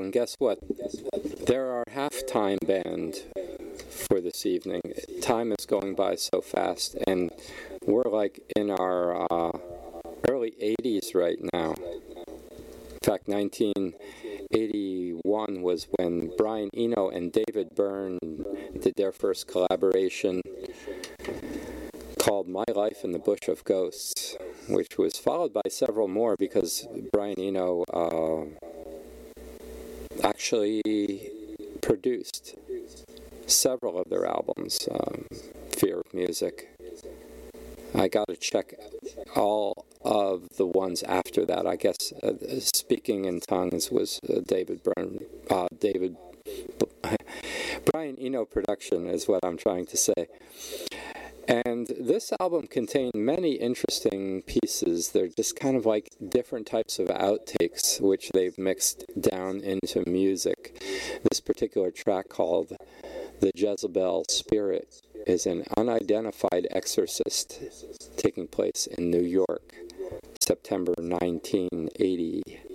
and guess what? They're our halftime band for this evening. Time is going by so fast, and we're like in our early 80s right now. In fact, 1981 was when Brian Eno and David Byrne did their first collaboration called My Life in the Bush of Ghosts, which was followed by several more because Brian Eno actually produced several of their albums. Fear of Music. I got to check all of the ones after that. I guess Speaking in Tongues was David Byrne. Brian Eno production is what I'm trying to say. And this album contained many interesting pieces. They're just kind of like different types of outtakes, which they've mixed down into music. This particular track called The Jezebel Spirit is an unidentified exorcist taking place in New York, September 1980.